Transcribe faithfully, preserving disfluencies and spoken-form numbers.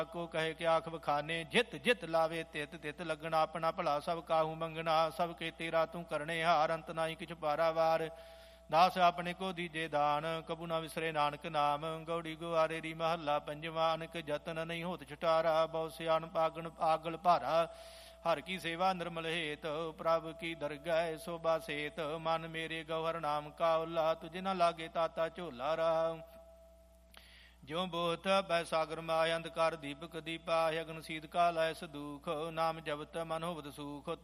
ਕੋ ਕਹੇ ਕਿ ਆਖ ਬਖਾਨੇ, ਜਿਤ ਜਿਤ ਲਾਵੇ ਤਿਤ ਤਿਤ ਲੱਗਣਾ, ਆਪਣਾ ਭਲਾ ਸਭ ਕਾਹੂ ਮੰਗਣਾ, ਸਭ ਕੇ ਤੇਰਾ ਤੂੰ ਕਰਨੇ ਹਾਰ, ਅੰਤ ਨਾਹੀ ਕਿਛ ਪਾਰਾਵਾਰ। ਦਾਸ ਆਪਣੇ ਕੋ ਦੀਜੇ ਦਾਨ, ਕਬੂ ਨਾ ਵਿਸਰੇ ਨਾਨਕ ਨਾਮ, ਗੌੜੀ ਗੁਆਰੇ ਦੀ ਮਹੱਲਾ ਪੰਜਵਾ। ਅਨਕ ਜਤਨ ਨਹੀਂ ਹੋਤ ਛੁਟਾਰਾ, ਬਹੁ ਸਿਆਣ ਪਾਗਣ ਪਾਗਲ ਭਾਰਾ, ਹਰ ਕੀ ਸੇਵਾ ਨਿਰਮਲ ਹੇਤ, ਪ੍ਰਭ ਕੀ ਦਰਗਹਿ ਸੋਭਾ ਸੇਤ, ਮਨ ਮੇਰੇ ਗੌਹਰ ਨਾਮ ਕਾ ਓਲਾ, ਤੁਝ ਨ ਲਾਗੇ ਤਾਤਾ ਝੋਲਾ ਰਾਮ। ਜਿਉ ਬੋਹਤ ਬੈ ਸਾਗਰ ਮਾਇ, ਅੰਧਕਾਰ ਦੀਪਕ ਦੀਪਾ, ਅਗਨ ਸੀਤ ਕਾਲ ਐਸ ਦੂਖ, ਨਾਮ ਜਪਤ ਮਨ ਹੋਵਤ ਸੂਖ।